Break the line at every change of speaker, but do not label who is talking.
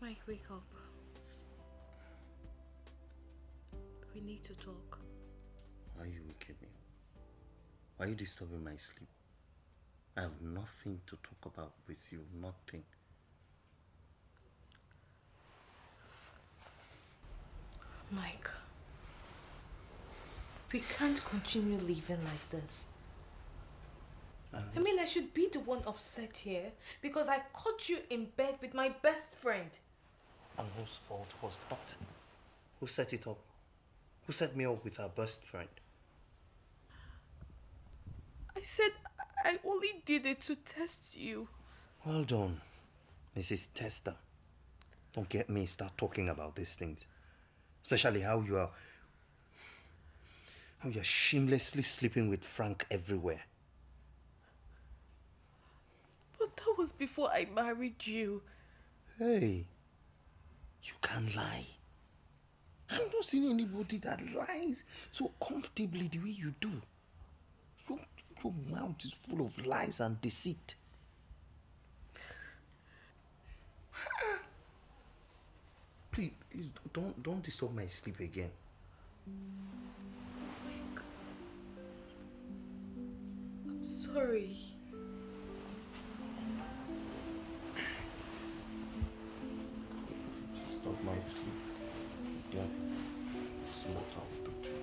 Mike, wake up. We need to talk.
Why are you waking me up? Why are you disturbing my sleep? I have nothing to talk about with you, nothing.
Mike, we can't continue living like this. I mean, I should be the one upset here because I caught you in bed with my best friend.
And whose fault was that? Who set it up? Who set me up with our best friend?
I said I only did it to test you.
Well done, Mrs. Tester. Don't get me start talking about these things. Especially how you're shamelessly sleeping with Frank everywhere.
But that was before I married you.
Hey, you can't lie. I've not seen anybody that lies so comfortably the way you do. Your mouth is full of lies and deceit. Please don't disturb my sleep again.
I'm sorry.
Disturb my sleep. Yeah, it's not how.